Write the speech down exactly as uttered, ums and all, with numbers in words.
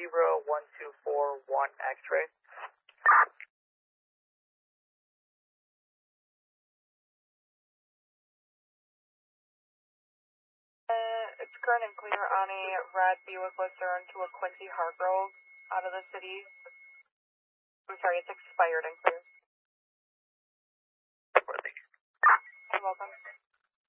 zero one two four one X-ray. Uh, it's current and clear on a red Buick Lucerne to a Quincy Hargrove out of the city. I'm sorry, it's expired and clear.